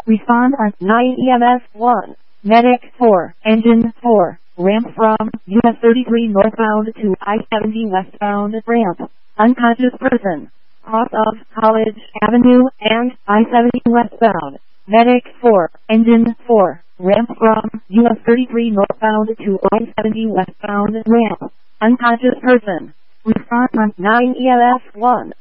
Respond on 9 EMS 1. Medic 4. Engine 4. Ramp from US 33 northbound to I-70 westbound ramp. Unconscious person. Cross of College Avenue and I-70 westbound. Medic 4. Engine 4. Ramp from US 33 northbound to I-70 westbound ramp. Unconscious person. Respond on 9 EMS 1.